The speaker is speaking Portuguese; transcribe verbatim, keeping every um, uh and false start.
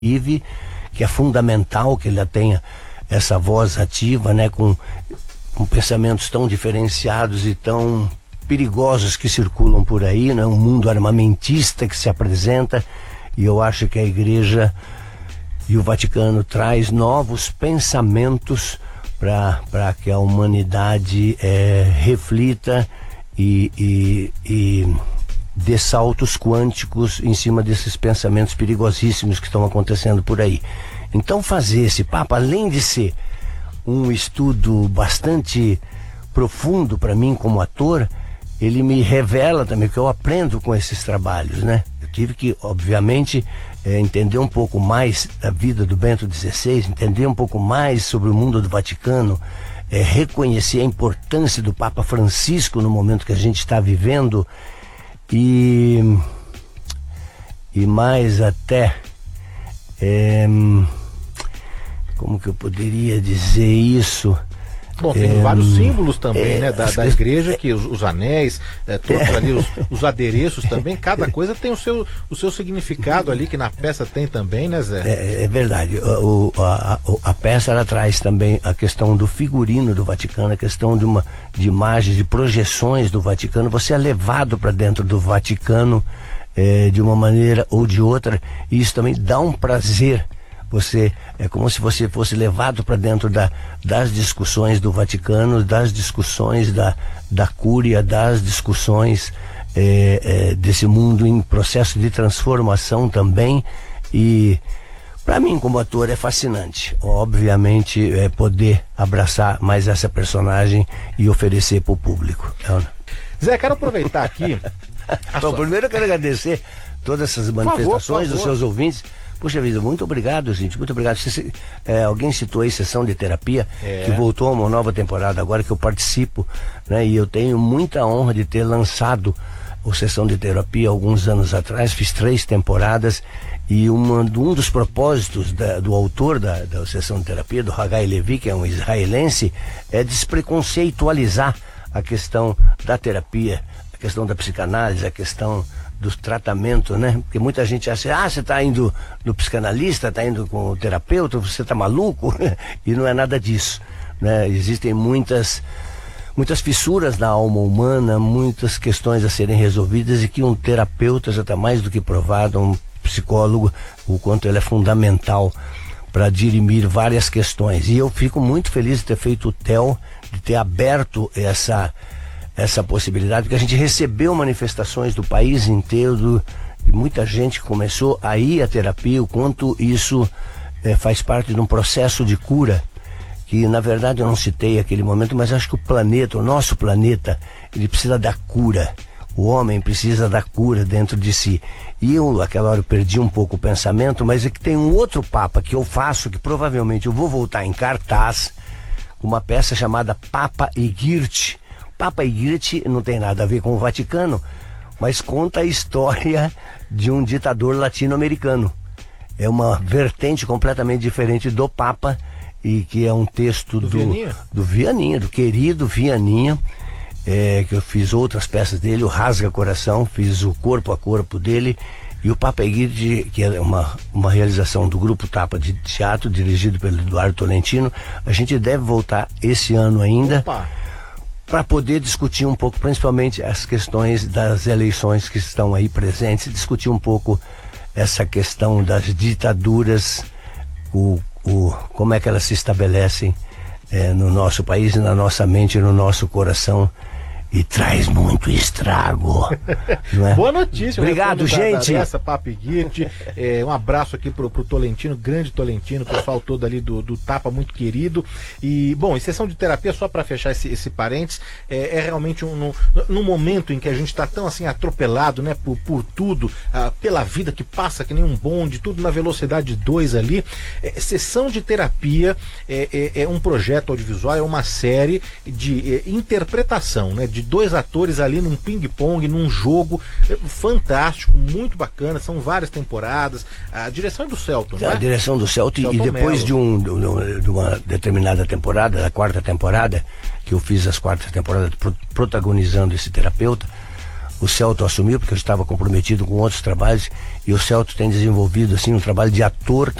vive, que é fundamental que ele tenha essa voz ativa, né, com, com pensamentos tão diferenciados e tão perigosos que circulam por aí, né, um mundo armamentista que se apresenta, e eu acho que a Igreja e o Vaticano traz novos pensamentos para que a humanidade é, reflita e, e, e dê saltos quânticos em cima desses pensamentos perigosíssimos que estão acontecendo por aí. Então fazer esse papo, além de ser um estudo bastante profundo para mim como ator, ele me revela também que eu aprendo com esses trabalhos, né? Eu tive que, obviamente, é, entender um pouco mais da vida do Bento dezesseis, entender um pouco mais sobre o mundo do Vaticano, é, reconhecer a importância do Papa Francisco no momento que a gente está vivendo e, e mais até, é, como que eu poderia dizer isso? Bom, tem é, vários símbolos também, é, né, da, da igreja, que os, os anéis, é, todos é, ali, os, os adereços também, cada coisa tem o seu, o seu significado ali, que na peça tem também, né, Zé? É, é verdade, o, a, a, a peça ela traz também a questão do figurino do Vaticano, a questão de, uma, de imagens, de projeções do Vaticano. Você é levado para dentro do Vaticano é, de uma maneira ou de outra, e isso também dá um prazer. Você, é como se você fosse levado para dentro da, das discussões do Vaticano, das discussões da, da Cúria, das discussões é, é, desse mundo em processo de transformação também. E para mim, como ator, é fascinante. Obviamente, é poder abraçar mais essa personagem e oferecer para o público. Zé, quero aproveitar aqui. Bom, sua... primeiro eu quero agradecer todas essas manifestações por favor, por favor. dos seus ouvintes. Puxa vida, muito obrigado, gente, muito obrigado. Você, é, alguém citou aí Sessão de Terapia, é. que voltou a uma nova temporada agora que eu participo, né? E eu tenho muita honra de ter lançado o Sessão de Terapia alguns anos atrás, fiz três temporadas, e uma, um dos propósitos da, do autor da, da Sessão de Terapia, do Haggai Levi, que é um israelense, é despreconceitualizar a questão da terapia, a questão da psicanálise, a questão do tratamento, né? Porque muita gente acha, ah, você está indo no psicanalista, está indo com o terapeuta, você está maluco? E não é nada disso, né? Existem muitas, muitas fissuras na alma humana, muitas questões a serem resolvidas, e que um terapeuta já está mais do que provado, um psicólogo, o quanto ele é fundamental para dirimir várias questões. E eu fico muito feliz de ter feito o T E L, de ter aberto essa essa possibilidade, porque a gente recebeu manifestações do país inteiro, do, e muita gente começou a ir à terapia, o quanto isso é, faz parte de um processo de cura, que na verdade eu não citei aquele momento, mas acho que o planeta, o nosso planeta, ele precisa da cura, o homem precisa da cura dentro de si. E eu, aquela hora, eu perdi um pouco o pensamento, mas é que tem um outro Papa que eu faço, que provavelmente eu vou voltar em cartaz, uma peça chamada Papa Egírt. Papa Egírt não tem nada a ver com o Vaticano, mas conta a história de um ditador latino-americano. É uma vertente completamente diferente do Papa, e que é um texto do, do, Vianinha? do Vianinha, do querido Vianinha, é, que eu fiz outras peças dele, o Rasga Coração, fiz o Corpo a Corpo dele, e o Papa Egírt, que é uma, uma realização do Grupo Tapa de Teatro, dirigido pelo Eduardo Tolentino. A gente deve voltar esse ano ainda, para poder discutir um pouco, principalmente as questões das eleições que estão aí presentes, discutir um pouco essa questão das ditaduras, o, o, como é que elas se estabelecem é, no nosso país, na nossa mente, no nosso coração, e traz muito estrago. Não é? Boa notícia. Obrigado, gente. Essa Papa Egírt. É, um abraço aqui pro, pro Tolentino, grande Tolentino, o pessoal todo ali do, do Tapa, muito querido. E, bom, em Sessão de Terapia, só para fechar esse, esse parênteses, é, é realmente um, no, no momento em que a gente está tão assim atropelado, né, por, por tudo, ah, pela vida que passa que nem um bonde, tudo na velocidade dois ali. É, Sessão de Terapia é, é, é um projeto audiovisual, é uma série de é, interpretação, né, de dois atores ali num ping-pong, num jogo fantástico, muito bacana, são várias temporadas. A direção é do Celton, né? A direção do Celton, Celton e depois de, um, de uma determinada temporada, a quarta temporada, que eu fiz as quartas temporadas protagonizando esse terapeuta, o Celto assumiu, porque eu estava comprometido com outros trabalhos, e o Celto tem desenvolvido assim um trabalho de ator